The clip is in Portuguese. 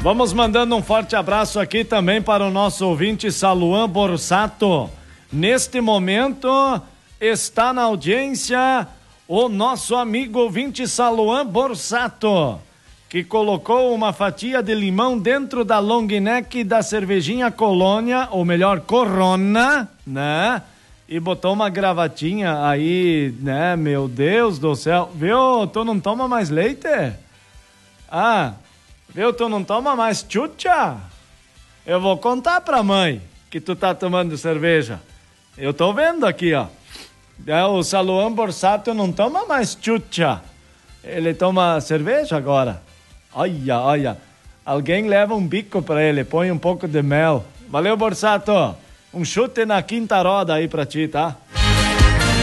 Vamos mandando um forte abraço aqui também para o nosso ouvinte Saluan Borsato. Neste momento está na audiência o nosso amigo ouvinte Saluan Borsato, que colocou uma fatia de limão dentro da long neck da cervejinha Colônia, ou melhor, Corona, né? E botou uma gravatinha aí, né? Meu Deus do céu. Viu? Tu não toma mais leite? Ah, viu? Tu não toma mais chucha? Eu vou contar pra mãe que tu tá tomando cerveja. Eu tô vendo aqui, ó. O Saluan Borsato não toma mais chucha. Ele toma cerveja agora. Olha, olha. Alguém leva um bico pra ele, põe um pouco de mel. Valeu, Borsato. Um chute na quinta roda aí pra ti, tá?